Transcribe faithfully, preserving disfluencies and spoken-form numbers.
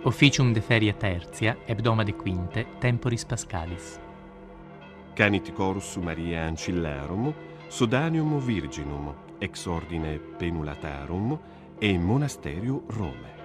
Officium de feria tertia, hebdomade quinte, temporis pascalis. Canit corus Maria Ancillarum, Sodanium Virginum, ex ordine Penulatarum, e Monasterio Rome.